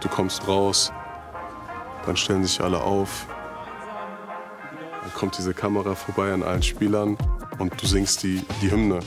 du kommst raus, dann stellen sich alle auf, dann kommt diese Kamera vorbei an allen Spielern und du singst die Hymne.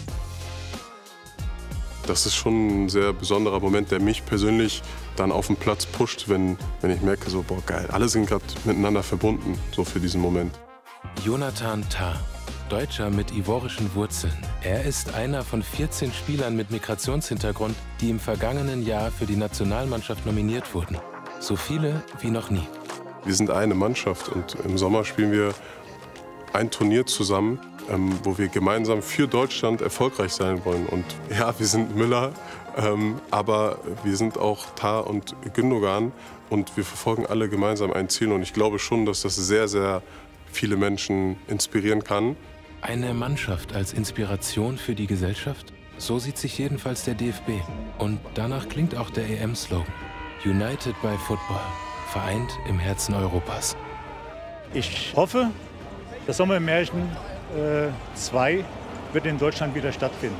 Das ist schon ein sehr besonderer Moment, der mich persönlich dann auf den Platz pusht, wenn ich merke, so, boah, geil, alle sind gerade miteinander verbunden, so für diesen Moment. Jonathan Tah, Deutscher mit ivorischen Wurzeln. Er ist einer von 14 Spielern mit Migrationshintergrund, die im vergangenen Jahr für die Nationalmannschaft nominiert wurden. So viele wie noch nie. Wir sind eine Mannschaft und im Sommer spielen wir ein Turnier zusammen, wo wir gemeinsam für Deutschland erfolgreich sein wollen. Und ja, wir sind Müller, aber wir sind auch Tah und Gündogan und wir verfolgen alle gemeinsam ein Ziel. Und ich glaube schon, dass das sehr, sehr viele Menschen inspirieren kann. Eine Mannschaft als Inspiration für die Gesellschaft? So sieht sich jedenfalls der DFB. Und danach klingt auch der EM-Slogan. United by Football, vereint im Herzen Europas. Ich hoffe, das Sommermärchen 2 wird in Deutschland wieder stattfinden.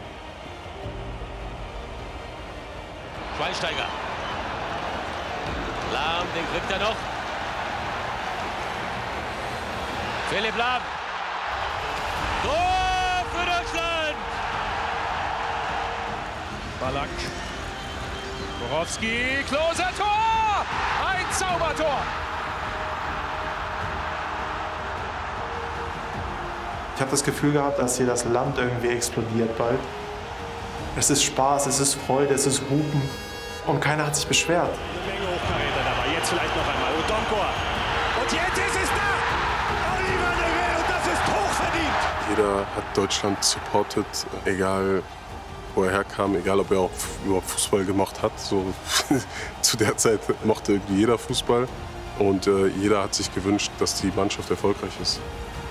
Schweinsteiger. Lahm, den kriegt er noch. Philipp Lahm. Tor für Deutschland! Ballack. Borowski, Klose, Tor! Ein Zaubertor! Ich habe das Gefühl gehabt, dass hier das Land irgendwie explodiert bald. Es ist Spaß, es ist Freude, es ist Hupen und keiner hat sich beschwert. Eine Menge Hochkaräter dabei, jetzt vielleicht noch einmal Odonkor. Und jetzt ist es da! Oliver Neves, und das ist hochverdient! Jeder hat Deutschland supportet, egal wo er herkam, egal ob er auch überhaupt Fußball gemacht hat. So, zu der Zeit mochte irgendwie jeder Fußball und jeder hat sich gewünscht, dass die Mannschaft erfolgreich ist.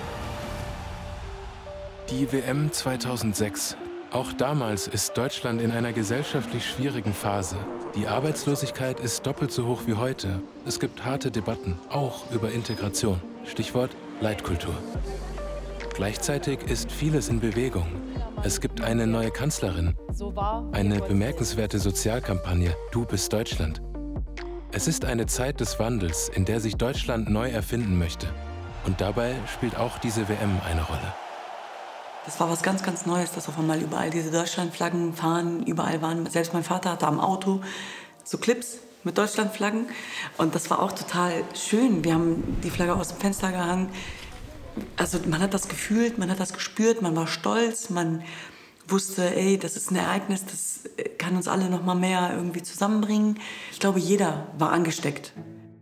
Die WM 2006. Auch damals ist Deutschland in einer gesellschaftlich schwierigen Phase. Die Arbeitslosigkeit ist doppelt so hoch wie heute. Es gibt harte Debatten, auch über Integration. Stichwort Leitkultur. Gleichzeitig ist vieles in Bewegung. Es gibt eine neue Kanzlerin, eine bemerkenswerte Sozialkampagne Du bist Deutschland. Es ist eine Zeit des Wandels, in der sich Deutschland neu erfinden möchte. Und dabei spielt auch diese WM eine Rolle. Das war was ganz, ganz Neues, dass auf einmal überall diese Deutschlandflaggen fahren, überall waren. Selbst mein Vater hatte am Auto so Clips mit Deutschlandflaggen und das war auch total schön. Wir haben die Flagge aus dem Fenster gehangen. Also man hat das gefühlt, man hat das gespürt, man war stolz, man wusste, ey, das ist ein Ereignis, das kann uns alle noch mal mehr irgendwie zusammenbringen. Ich glaube, jeder war angesteckt.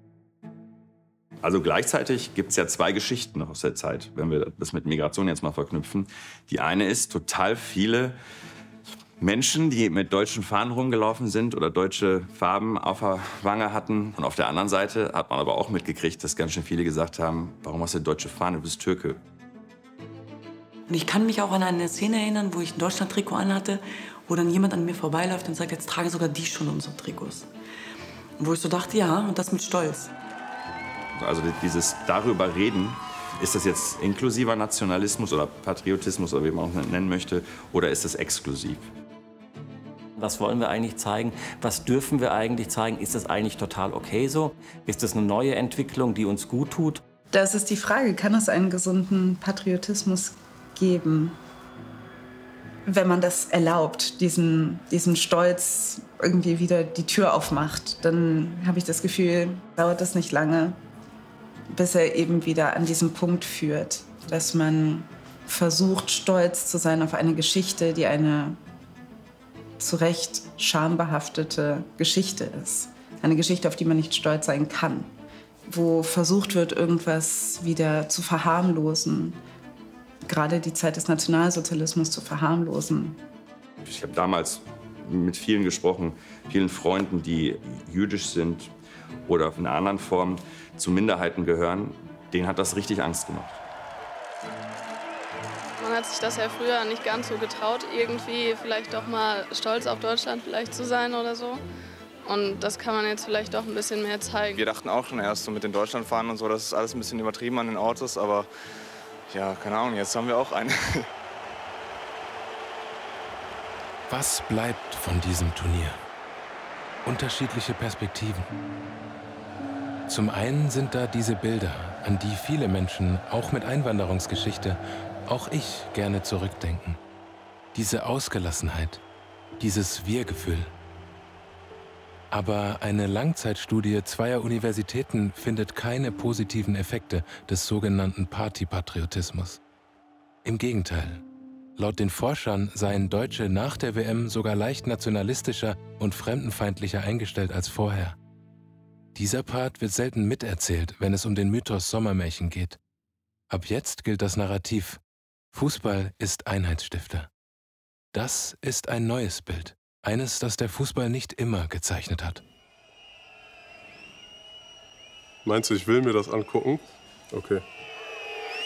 Also gleichzeitig gibt es ja zwei Geschichten aus der Zeit, wenn wir das mit Migration jetzt mal verknüpfen. Die eine ist, total viele Menschen, die mit deutschen Fahnen rumgelaufen sind oder deutsche Farben auf der Wange hatten. Und auf der anderen Seite hat man aber auch mitgekriegt, dass ganz schön viele gesagt haben, warum hast du eine deutsche Fahne, du bist Türke. Und ich kann mich auch an eine Szene erinnern, wo ich ein Deutschland-Trikot anhatte, wo dann jemand an mir vorbeiläuft und sagt, jetzt tragen sogar die schon unsere Trikots. Und wo ich so dachte, ja, und das mit Stolz. Also dieses darüber reden, ist das jetzt inklusiver Nationalismus oder Patriotismus oder wie man auch nennen möchte, oder ist das exklusiv? Was wollen wir eigentlich zeigen? Was dürfen wir eigentlich zeigen? Ist das eigentlich total okay so? Ist das eine neue Entwicklung, die uns gut tut? Das ist die Frage, kann es einen gesunden Patriotismus geben, wenn man das erlaubt, diesen Stolz irgendwie wieder die Tür aufmacht? Dann habe ich das Gefühl, dauert das nicht lange, bis er eben wieder an diesen Punkt führt, dass man versucht, stolz zu sein auf eine Geschichte, die eine zu Recht schambehaftete Geschichte ist. Eine Geschichte, auf die man nicht stolz sein kann. Wo versucht wird, irgendwas wieder zu verharmlosen. Gerade die Zeit des Nationalsozialismus zu verharmlosen. Ich habe damals mit vielen gesprochen, vielen Freunden, die jüdisch sind oder in einer anderen Form zu Minderheiten gehören. Denen hat das richtig Angst gemacht. Man hat sich das ja früher nicht ganz so getraut, irgendwie vielleicht doch mal stolz auf Deutschland vielleicht zu sein oder so. Und das kann man jetzt vielleicht doch ein bisschen mehr zeigen. Wir dachten auch schon erst so mit den Deutschlandfahnen und so, das ist alles ein bisschen übertrieben an den Autos, aber ja, keine Ahnung, jetzt haben wir auch eine. Was bleibt von diesem Turnier? unterschiedliche Perspektiven. Zum einen sind da diese Bilder, an die viele Menschen, auch mit Einwanderungsgeschichte, auch ich gerne zurückdenken. Diese Ausgelassenheit, dieses Wir-Gefühl. Aber eine Langzeitstudie zweier Universitäten findet keine positiven Effekte des sogenannten Partypatriotismus. Im Gegenteil. Laut den Forschern seien Deutsche nach der WM sogar leicht nationalistischer und fremdenfeindlicher eingestellt als vorher. Dieser Part wird selten miterzählt, wenn es um den Mythos Sommermärchen geht. Ab jetzt gilt das Narrativ: Fußball ist Einheitsstifter. Das ist ein neues Bild. Eines, das der Fußball nicht immer gezeichnet hat. Meinst du, ich will mir das angucken? Okay.